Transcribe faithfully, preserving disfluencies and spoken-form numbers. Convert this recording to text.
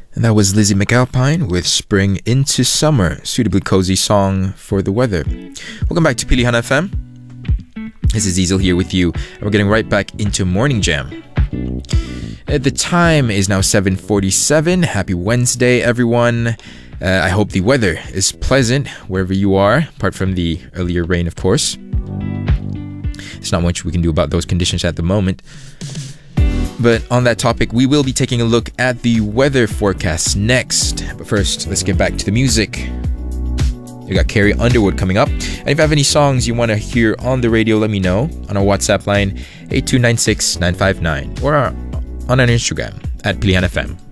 And that was Lizzie McAlpine with Spring into Summer, suitably cozy song for the weather. Welcome back to Pilihan F M. This is Diesel here with you, and we're getting right back into Morning Jam. Uh, the time is now seven forty-seven. Happy Wednesday, everyone. Uh, I hope the weather is pleasant wherever you are, apart from the earlier rain, of course. There's not much we can do about those conditions at the moment. But on that topic, we will be taking a look at the weather forecast next. But first, let's get back to the music. We got Carrie Underwood coming up. And if you have any songs you want to hear on the radio, let me know on our WhatsApp line eight two nine six nine five nine or on our Instagram at Pilihan F M.